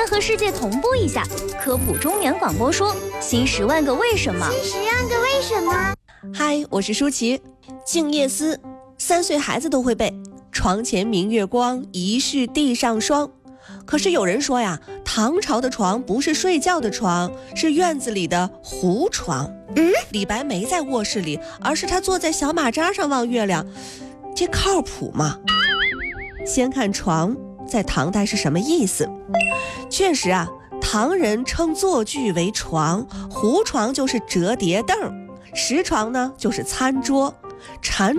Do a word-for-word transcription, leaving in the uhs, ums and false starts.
天和世界同步一下，科普中年广播说新十万个为什么。 新十万个为什么。 嗨，我是舒淇。静夜思，三岁孩子都会背。床前明月光，疑是地上霜。可是有人说呀，唐朝的床不是睡觉的床，是院子里的胡床。 嗯， 李白没在卧室里，而是他坐在小马扎上望月亮，这靠谱吗？先看床在唐代是什么意思。确实啊，唐人称坐具为床，胡床就是折叠凳，石床呢就是餐桌，禅